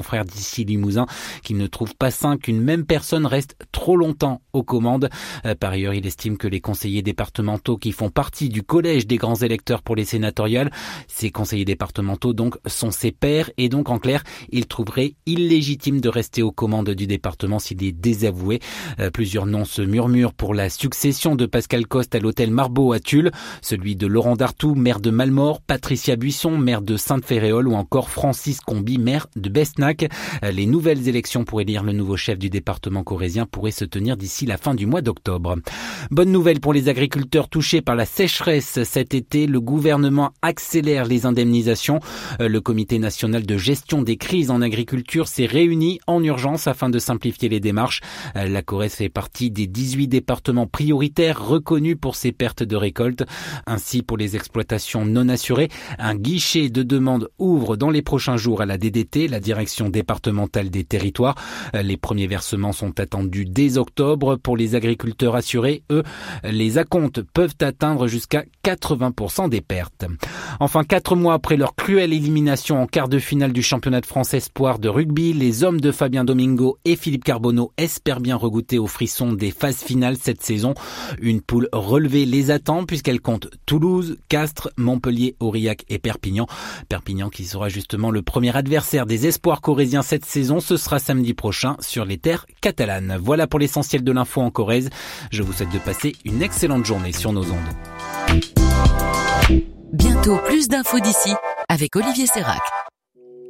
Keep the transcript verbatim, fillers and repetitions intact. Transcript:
frère d'ici Limousin qu'il ne trouve pas sain qu'une même personne reste trop longtemps aux commandes. Par ailleurs, il estime que les conseillers départementaux qui font partie du collège des grands électeurs pour les sénatoriales, ces conseillers départementaux donc sont ses pairs et donc en clair, il trouverait illégitime de rester aux commandes du département s'il est désavoué. Plusieurs noms se murmurent pour la succession de Pascal Coste à l'hôtel Marbeau à Tulle, celui de Laurent Dartout, maire de Malmort, Patricia Buisson, maire de Sainte-Féréole ou encore Francis Combi, maire de Besnac. Les nouvelles élections pour élire le nouveau chef du département corrézien pourraient se tenir d'ici la fin du mois d'octobre. Bonne nouvelle pour les agriculteurs touchés par la sécheresse cet été. Le gouvernement accélère les indemnisations. Le comité national de gestion des crises en agriculture s'est réuni en urgence afin de simplifier les démarches. La Corrèze fait partie des dix-huit départements prioritaires reconnus pour ces pertes de récolte. Ainsi, pour les exploitations non assurées, un guichet de demande ouvre dans les prochains jours à la D D T, la direction départementale des territoires. Les premiers versements sont attendus dès octobre. Pour les agriculteurs assurés, eux, les acomptes peuvent atteindre jusqu'à quatre-vingts pour cent des pertes. Enfin, quatre mois après leur cruelle élimination en quart de finale du championnat de France Espoir de rugby, les hommes de Fabien Domingo et Philippe Carbonneau espèrent bien regoûter aux frissons des phases finales cette saison. Une poule relevée les attend puisqu'elle compte Toulouse, Castres, Montpellier, Aurillac et Perpignan. Perpignan qui sera justement le premier adversaire des espoirs corréziens cette saison. Ce sera samedi prochain sur les terres catalanes. Voilà pour l'essentiel de l'info en Corrèze. Je vous souhaite de passer une excellente journée sur nos ondes. Bientôt plus d'infos d'ici avec Olivier Sérac.